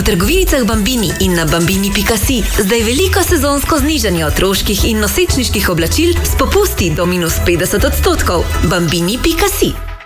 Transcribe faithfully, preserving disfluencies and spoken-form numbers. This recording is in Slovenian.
trgovinicah Bambini in na bambini pika si zdaj veliko sezonsko znižanje otroških in nosečniških oblačil s popusti do minus petdeset odstotkov. bambini pika si